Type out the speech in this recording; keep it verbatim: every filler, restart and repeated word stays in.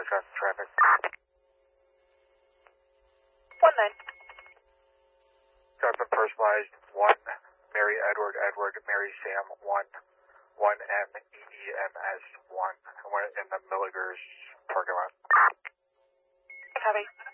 West Coast traffic. One nine. Traffic personalized one, Mary Edward Edward, Mary Sam one, one M E E M S one. I went in the Milligers parking lot. Copy.